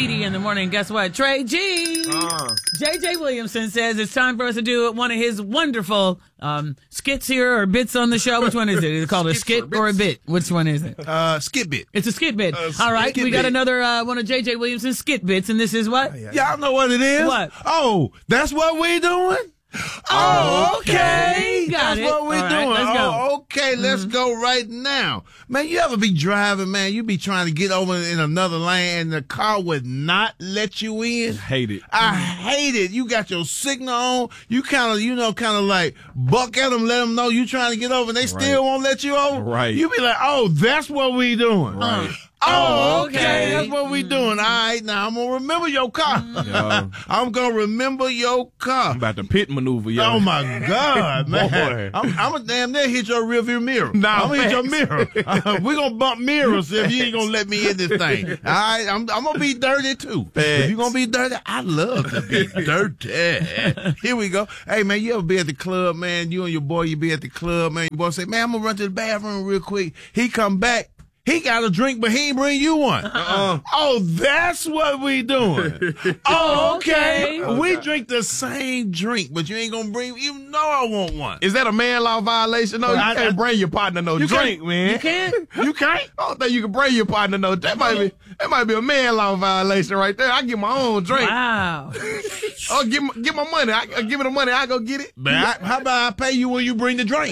DD in the morning. Guess what? Trey G. JJ Williamson says it's time for us to do one of his wonderful skits here or bits on the show. Which one is it? Is it called a skit or a bit? Which one is it? Skit bit. It's a skit bit. All right. We got another one of JJ Williamson's skit bits, and this is what? Y'all know what it is? What? Oh, that's what we doing? Oh, okay. That's what we doing. Let's go. Oh, okay, let's go right now. Man, you ever be driving, man, you be trying to get over in another lane and the car would not let you in? Hate it. I hate it. You got your signal on. You kind of like buck at them, let them know you trying to get over and they still won't let you over. Right. You be like, oh, that's what we doing. Right. Oh, okay. That's what we doing. All right, now I'm going to remember your car. Yo. I'm going to remember your car. I'm about to pit maneuver, yo. Oh, my God, man. Boy. I'm a damn near hit your rearview mirror. Nah, I'm going to hit your mirror. We're going to bump mirrors if you ain't going to let me in this thing. All right, I'm going to be dirty, too. If you going to be dirty, I love to be dirty. Here we go. Hey, man, you ever be at the club, man? You and your boy, you be at the club, man. Your boy say, man, I'm going to run to the bathroom real quick. He come back. He got a drink, but he ain't bring you one. Oh, that's what we doing. Oh, okay. We drink the same drink, but you ain't gonna bring. You know I want one. Is that a man law violation? No, you can't bring your partner no drink, man. You can't? You can't? I don't think you can bring your partner no. That might be a man law violation right there. I get my own drink. Wow. Oh, give my money. I give me the money. I go get it. Man, how about I pay you when you bring the drink?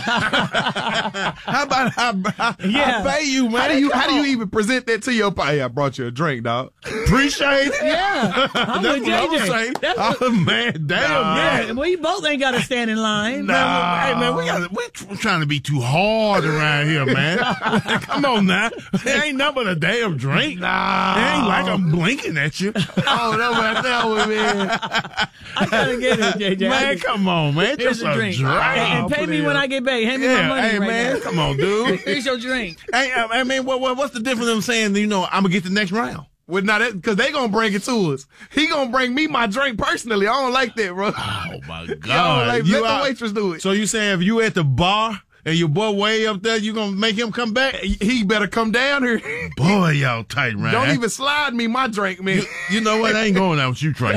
How about I pay you, man? How do you even present that to your partner? Hey, I brought you a drink, dog. Appreciate it. Yeah. I'm That's with what I'm JJ. saying. That's Oh, man, damn, Yeah, man. well, you both ain't got to stand in line. Hey, man, we're trying to be too hard around here, man. Come on now. It ain't nothing but a damn drink. It ain't like I'm blinking at you. Oh, no, man, that was man. I gotta get it, JJ. Man, come on, man. Here's Just a drink. drink. And pay me when I get paid. Hand me my money hey, right man, now. come on, dude. Here's your drink. Hey, I mean, what's the difference in them saying, I'm going to get the next round? Well, now that because they gonna bring it to us. He gonna bring me my drink personally. I don't like that, bro. Oh, my God. Let the waitress do it. So you saying if you at the bar and your boy way up there, you going to make him come back? He better come down here. Boy, y'all tight, right? Don't even slide me my drink, man. You know what? I ain't going out with you, Trey.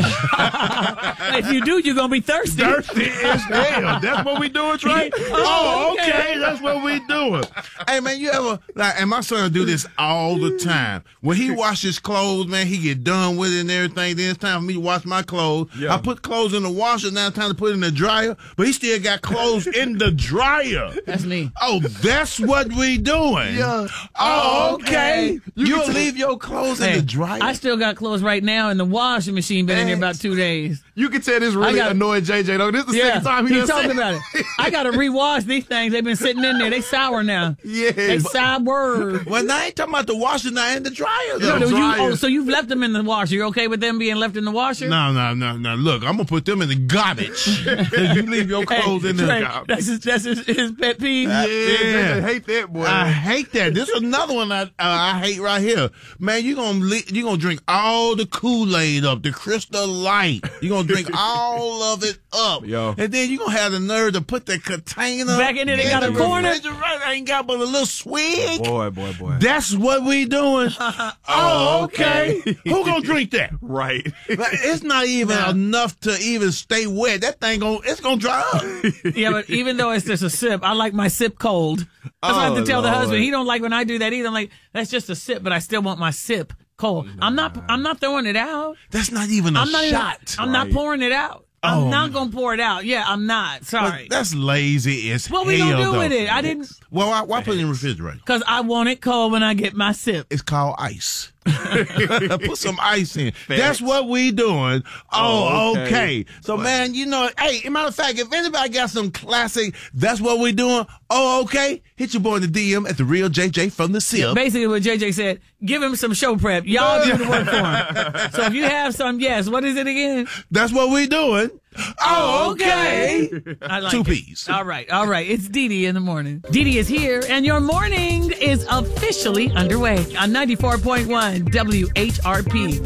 If you do, you're gonna be thirsty. Thirsty as hell. That's what we doing, Trey? Oh, okay. That's what we doing. Hey, man, you ever, and my son do this all the time. When he wash his clothes, man, he get done with it and everything. Then it's time for me to wash my clothes. Yeah. I put clothes in the washer. Now it's time to put it in the dryer. But he still got clothes in the dryer. That's me. Oh, that's what we doing. Yeah. Oh, okay. You'll can leave your clothes in the dryer? I still got clothes right now in the washing machine. Been in there about 2 days. You can tell this really annoyed JJ though. This is the second time he done talking said about it. I gotta rewash these things. They've been sitting in there. They sour now. Yeah. They sour. Well, I ain't talking about the washer, now in the dryer, though. So you've left them in the washer. You're okay with them being left in the washer? No. Look, I'm going to put them in the garbage. You leave your clothes in the Trey, garbage. That's his pet peeve. Yeah. JJ hate that, boy. I hate that. This is another one I hate right here. Man, you're gonna drink all the Kool-Aid up, the Crystal Light. You're going to drink all of it up. Yo. And then you're going to have the nerve to put the container Back in there, they got a corner. I ain't got but a little swig. Boy. That's what we doing. Oh, okay. Who gonna drink that? Right. It's not even enough to even stay wet. That thing it's gonna dry up. Yeah, but even though it's just a sip, I like my sip cold. That's what I have to tell the husband. He don't like when I do that either. I'm like, that's just a sip, but I still want my sip cold. I'm not throwing it out. That's not even a shot. I'm not pouring it out. I'm not gonna pour it out. Yeah, I'm not. Sorry. But that's lazy as hell. What we gonna do with it? I didn't. Well, why put it in the refrigerator? Because I want it cold when I get my sip. It's called ice. Put some ice in. That's what we doing. Oh, okay. So, man, hey, matter of fact, if anybody got some classic, that's what we doing. Oh, okay. Hit your boy in the DM at the real JJ from the SIP. Basically, what JJ said, give him some show prep. Y'all do the work for him. So if you have some, yes. What is it again? That's what we doing. Oh, okay. I like 2 it. P's. All right. It's Dee in the morning. Dee is here, and your morning is officially underway on 94.1 WHRP.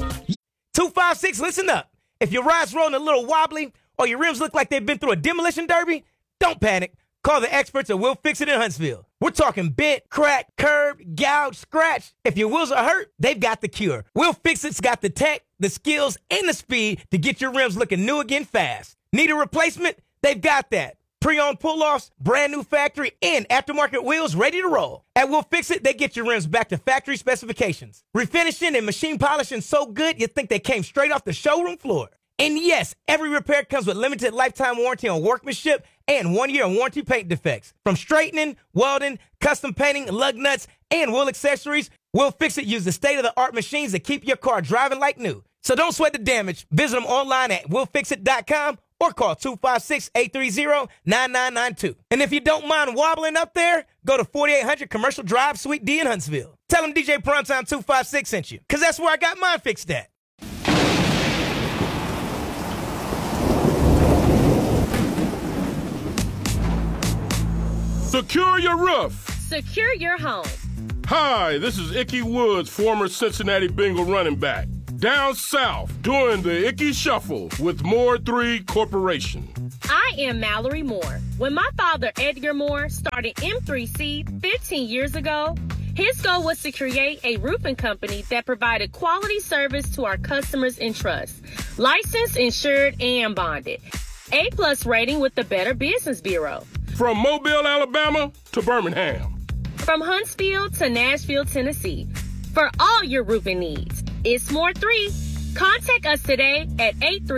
256, listen up. If your ride's rolling a little wobbly or your rims look like they've been through a demolition derby, don't panic. Call the experts at We'll Fix It in Huntsville. We're talking bent, crack, curb, gouge, scratch. If your wheels are hurt, they've got the cure. Will Fix-It's got the tech, the skills, and the speed to get your rims looking new again fast. Need a replacement? They've got that. Pre-owned pull-offs, brand new factory, and aftermarket wheels ready to roll. At Will Fix-It, they get your rims back to factory specifications. Refinishing and machine polishing so good you think they came straight off the showroom floor. And yes, every repair comes with limited lifetime warranty on workmanship and 1-year warranty paint defects. From straightening, welding, custom painting, lug nuts, and wheel accessories, Will Fix-It uses state-of-the-art machines that keep your car driving like new. So don't sweat the damage. Visit them online at willfixit.com or call 256-830-9992. And if you don't mind wobbling up there, go to 4800 Commercial Drive, Suite D in Huntsville. Tell them DJ Primetime 256 sent you, because that's where I got mine fixed at. Secure your roof. Secure your home. Hi, this is Ickey Woods, former Cincinnati Bengal running back. Down south, doing the Ickey Shuffle with Moore 3 Corporation. I am Mallory Moore. When my father, Edgar Moore, started M3C 15 years ago, his goal was to create a roofing company that provided quality service to our customers and trust. Licensed, insured, and bonded. A+ rating with the Better Business Bureau. From Mobile, Alabama to Birmingham. From Huntsville to Nashville, Tennessee. For all your roofing needs, it's Moore 3. Contact us today at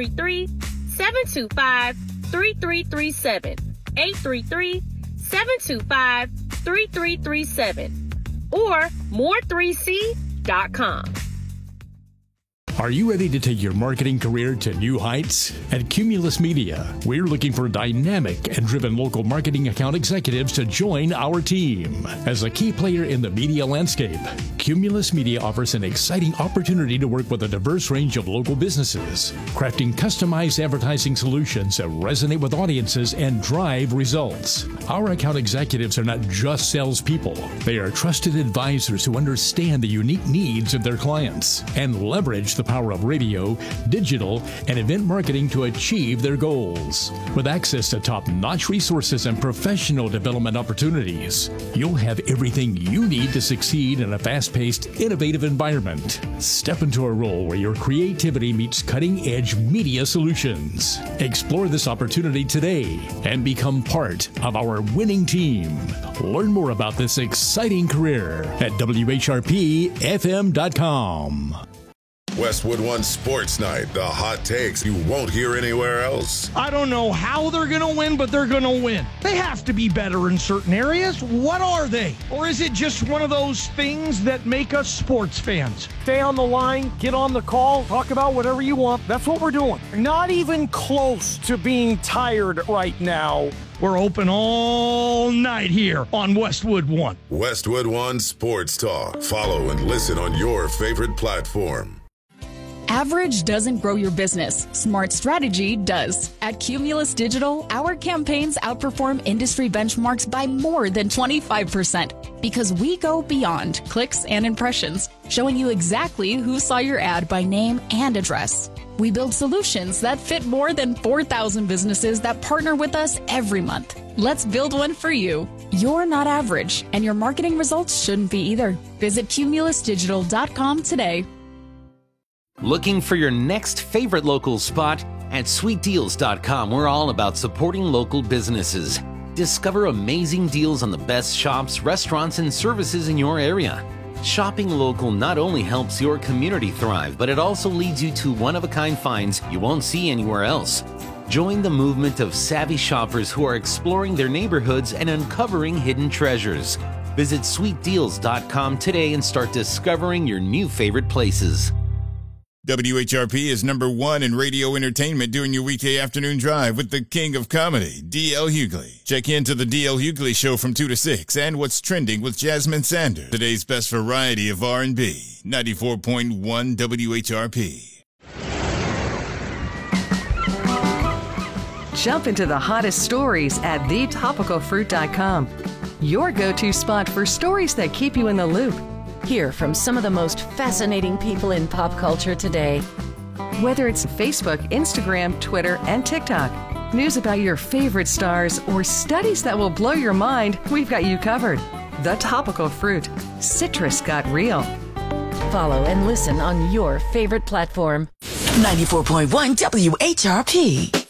833-725-3337. 833-725-3337. Or more3c.com. Are you ready to take your marketing career to new heights? At Cumulus Media, we're looking for dynamic and driven local marketing account executives to join our team. As a key player in the media landscape, Cumulus Media offers an exciting opportunity to work with a diverse range of local businesses, crafting customized advertising solutions that resonate with audiences and drive results. Our account executives are not just salespeople. They are trusted advisors who understand the unique needs of their clients and leverage the power of radio, digital, and event marketing to achieve their goals. With access to top-notch resources and professional development opportunities, you'll have everything you need to succeed in a fast-paced, innovative environment. Step into a role where your creativity meets cutting-edge media solutions. Explore this opportunity today and become part of our winning team. Learn more about this exciting career at WHRPFM.com. Westwood One Sports Night, the hot takes you won't hear anywhere else. I don't know how they're going to win, but they're going to win. They have to be better in certain areas. What are they? Or is it just one of those things that make us sports fans? Stay on the line, get on the call, talk about whatever you want. That's what we're doing. Not even close to being tired right now. We're open all night here on Westwood One. Westwood One Sports Talk. Follow and listen on your favorite platform. Average doesn't grow your business. Smart strategy does. At Cumulus Digital, our campaigns outperform industry benchmarks by more than 25% because we go beyond clicks and impressions, showing you exactly who saw your ad by name and address. We build solutions that fit more than 4,000 businesses that partner with us every month. Let's build one for you. You're not average, and your marketing results shouldn't be either. Visit cumulusdigital.com today. Looking for your next favorite local spot? At sweetdeals.com, we're all about supporting local businesses. Discover amazing deals on the best shops, restaurants, and services in your area. Shopping local not only helps your community thrive, but it also leads you to one-of-a-kind finds you won't see anywhere else. Join the movement of savvy shoppers who are exploring their neighborhoods and uncovering hidden treasures. Visit sweetdeals.com today and start discovering your new favorite places. WHRP is #1 in radio entertainment during your weekday afternoon drive with the king of comedy, D.L. Hughley. Check into the D.L. Hughley Show from 2 to 6 and What's Trending with Jasmine Sanders. Today's best variety of R&B. 94.1 WHRP. Jump into the hottest stories at thetopicalfruit.com. Your go-to spot for stories that keep you in the loop. Hear from some of the most fascinating people in pop culture today. Whether it's Facebook, Instagram, Twitter, and TikTok, news about your favorite stars, or studies that will blow your mind, we've got you covered. The Topical Fruit. Citrus got real. Follow and listen on your favorite platform. 94.1 WHRP.